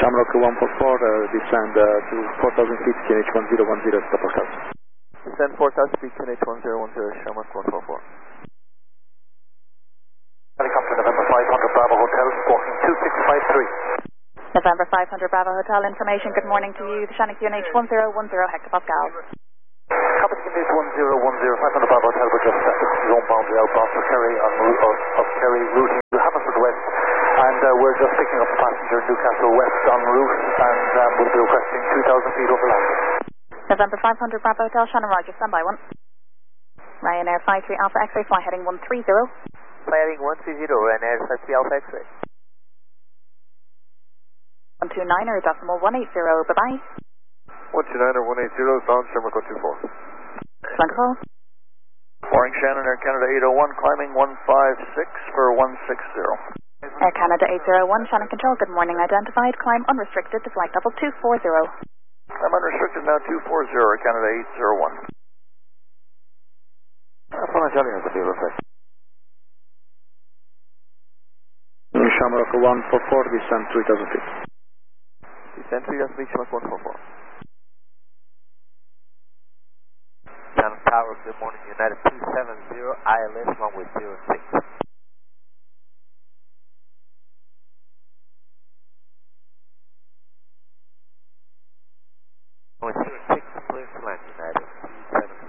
Shamrock 144, descend to 4000 feet, QNH 1010, stop hotel. Descend 4000 feet, QNH 1010, Shamrock 144. Helicopter November 500 Bravo Hotel, walking 2653. November 500 Bravo Hotel, information, good morning to you, the Shannon QNH 1010 hectopascal. Copy QNH 1010, 500 Bravo Hotel, we're just at the zone boundary outbound for Kerry on route of Kerry routing to Hammersmith West, and we're just picking up the passenger Newcastle West en route, and we'll be requesting 2000 feet over land. November 500 Bravo Hotel, Shannon Roger, standby 1. Ryanair 53 Alpha X-ray, fly heading 130. Fly heading 130, Ryanair 53 Alpha X-ray. 129er, decimal 180, bye-bye. 129er 180, bound Shamrock 124. Wonderful. Morning Shannon, Air Canada 801, climbing 156 for 160. Air Canada 801, Shannon Control, good morning, identified, climb unrestricted to flight level 240. I'm unrestricted now, 240, Air Canada 801. Charlie has a deal effect. Shamrock 144, descend 3000 feet. Descend 3000 feet, Shamrock 144. Shannon Tower, good morning, United 270, ILS, runway 06. Runway 06, clear to land, United.